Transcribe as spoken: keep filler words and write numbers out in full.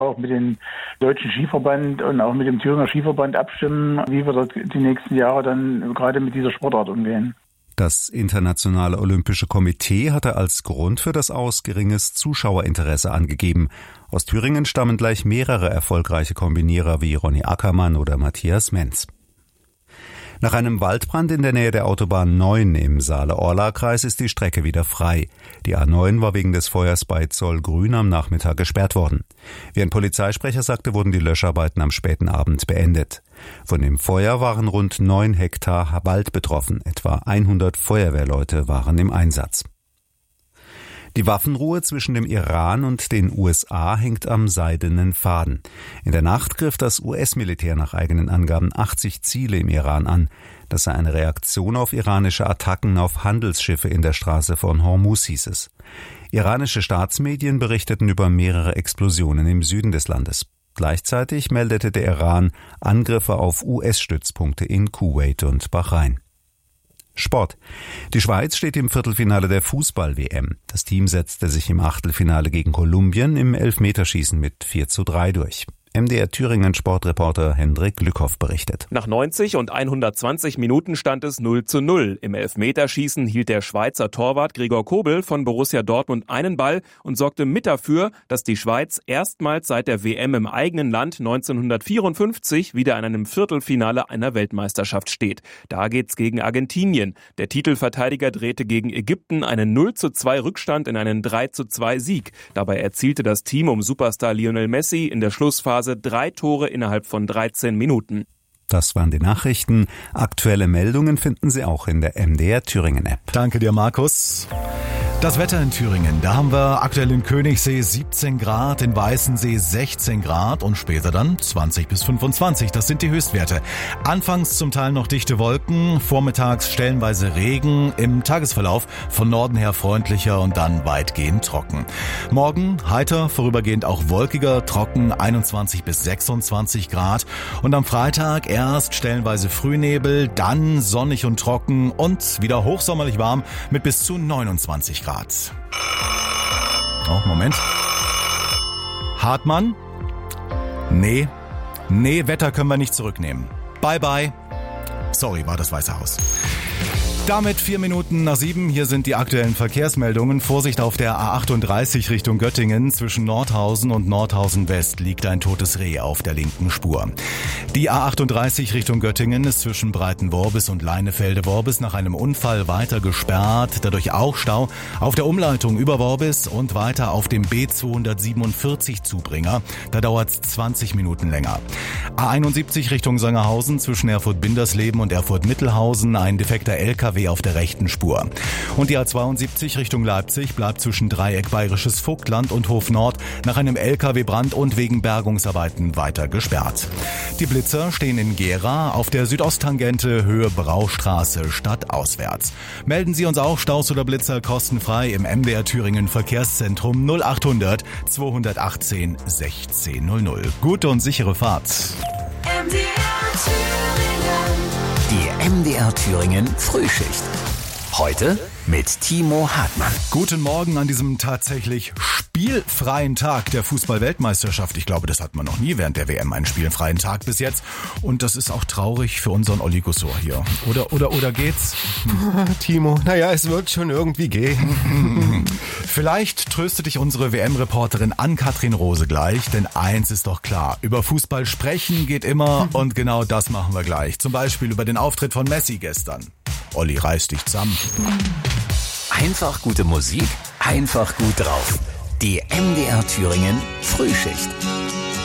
auch mit dem Deutschen Skiverband und auch mit dem Thüringer Skiverband abstimmen, wie wir dort die nächsten Jahre dann gerade mit dieser Sportart umgehen. Das Internationale Olympische Komitee hatte als Grund für das Aus geringes Zuschauerinteresse angegeben. Aus Thüringen stammen gleich mehrere erfolgreiche Kombinierer wie Ronny Ackermann oder Matthias Menz. Nach einem Waldbrand in der Nähe der Autobahn neun im Saale-Orla-Kreis ist die Strecke wieder frei. Die A neun war wegen des Feuers bei Zollgrün am Nachmittag gesperrt worden. Wie ein Polizeisprecher sagte, wurden die Löscharbeiten am späten Abend beendet. Von dem Feuer waren rund neun Hektar Wald betroffen. Etwa hundert Feuerwehrleute waren im Einsatz. Die Waffenruhe zwischen dem Iran und den U S A hängt am seidenen Faden. In der Nacht griff das U S-Militär nach eigenen Angaben achtzig Ziele im Iran an. Das sei eine Reaktion auf iranische Attacken auf Handelsschiffe in der Straße von Hormuz, hieß es. Iranische Staatsmedien berichteten über mehrere Explosionen im Süden des Landes. Gleichzeitig meldete der Iran Angriffe auf U S-Stützpunkte in Kuwait und Bahrain. Sport. Die Schweiz steht im Viertelfinale der Fußball-W M. Das Team setzte sich im Achtelfinale gegen Kolumbien im Elfmeterschießen mit vier zu drei durch. M D R Thüringen Sportreporter Hendrik Lückhoff berichtet. Nach neunzig und hundertzwanzig Minuten stand es null zu null. Im Elfmeterschießen hielt der Schweizer Torwart Gregor Kobel von Borussia Dortmund einen Ball und sorgte mit dafür, dass die Schweiz erstmals seit der W M im eigenen Land neunzehnhundertvierundfünfzig wieder in einem Viertelfinale einer Weltmeisterschaft steht. Da geht's gegen Argentinien. Der Titelverteidiger drehte gegen Ägypten einen null zu zwei Rückstand in einen drei zu zwei Sieg. Dabei erzielte das Team um Superstar Lionel Messi in der Schlussphase drei Tore innerhalb von dreizehn Minuten. Das waren die Nachrichten. Aktuelle Meldungen finden Sie auch in der M D R Thüringen App. Danke dir, Markus. Das Wetter in Thüringen, da haben wir aktuell in Königssee siebzehn Grad, in Weißensee sechzehn Grad und später dann zwanzig bis fünfundzwanzig. Das sind die Höchstwerte. Anfangs zum Teil noch dichte Wolken, vormittags stellenweise Regen, im Tagesverlauf von Norden her freundlicher und dann weitgehend trocken. Morgen heiter, vorübergehend auch wolkiger, trocken, einundzwanzig bis sechsundzwanzig Grad und am Freitag erst stellenweise Frühnebel, dann sonnig und trocken und wieder hochsommerlich warm mit bis zu neunundzwanzig Grad. Oh, Moment. Hartmann? Nee. Nee, Wetter können wir nicht zurücknehmen. Bye, bye. Sorry, war das Weiße Haus. Damit vier Minuten nach sieben. Hier sind die aktuellen Verkehrsmeldungen. Vorsicht auf der A achtunddreißig Richtung Göttingen. Zwischen Nordhausen und Nordhausen West liegt ein totes Reh auf der linken Spur. Die A achtunddreißig Richtung Göttingen ist zwischen Breitenworbis und Leinefelde-Worbis nach einem Unfall weiter gesperrt. Dadurch auch Stau auf der Umleitung über Worbis und weiter auf dem B zweihundertsiebenundvierzig Zubringer. Da dauert es zwanzig Minuten länger. A einundsiebzig Richtung Sangerhausen zwischen Erfurt-Bindersleben und Erfurt-Mittelhausen. Ein defekter L K W auf der rechten Spur. Und die A zweiundsiebzig Richtung Leipzig bleibt zwischen Dreieck Bayerisches Vogtland und Hof Nord nach einem L K W-Brand und wegen Bergungsarbeiten weiter gesperrt. Die Blitzer stehen in Gera auf der Südosttangente Höhe Braustraße stadtauswärts. Melden Sie uns auch Staus oder Blitzer kostenfrei im M D R Thüringen Verkehrszentrum null achthundert zweihundertachtzehn sechzehn null null. Gute und sichere Fahrt. M D R Thüringen. Die M D R Thüringen Frühschicht. Heute mit Timo Hartmann. Guten Morgen an diesem tatsächlich spielfreien Tag der Fußball-Weltmeisterschaft. Ich glaube, das hat man noch nie während der W M einen spielfreien Tag bis jetzt. Und das ist auch traurig für unseren Olli Gussor hier. Oder, oder, oder geht's? Hm. Timo, naja, es wird schon irgendwie gehen. Vielleicht tröstet dich unsere W M-Reporterin Ann-Kathrin Rose gleich, denn eins ist doch klar. Über Fußball sprechen geht immer und genau das machen wir gleich. Zum Beispiel über den Auftritt von Messi gestern. Olli, reiß dich zusammen. Einfach gute Musik, einfach gut drauf. Die M D R Thüringen Frühschicht.